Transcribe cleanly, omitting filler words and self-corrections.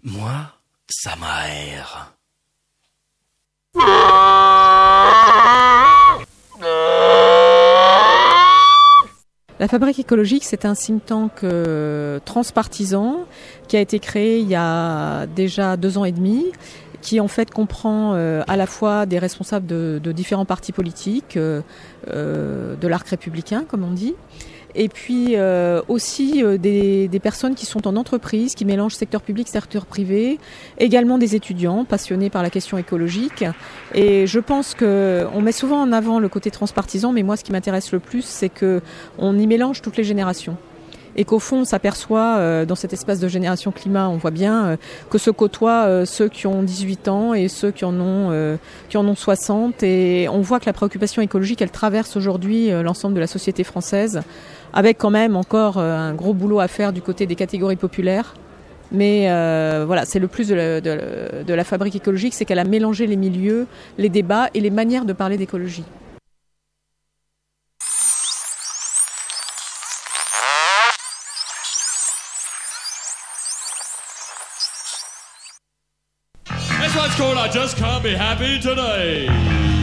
Moi, ça m'aère. La Fabrique écologique, c'est un think tank transpartisan qui a été créé il y a déjà 2 ans et demi, qui en fait comprend à la fois des responsables de différents partis politiques, de l'arc républicain comme on dit, et puis aussi des personnes qui sont en entreprise, qui mélangent secteur public, secteur privé, également des étudiants passionnés par la question écologique. Et je pense qu'on met souvent en avant le côté transpartisan, mais moi ce qui m'intéresse le plus, c'est qu'on y mélange toutes les générations. Et qu'au fond, on s'aperçoit dans cet espace de génération climat, on voit bien que se côtoient ceux qui ont 18 ans et ceux qui en ont 60. Et on voit que la préoccupation écologique, elle traverse aujourd'hui l'ensemble de la société française, avec quand même encore un gros boulot à faire du côté des catégories populaires. Mais voilà, c'est le plus de la Fabrique écologique, c'est qu'elle a mélangé les milieux, les débats et les manières de parler d'écologie. This one's called I Just Can't Be Happy Today.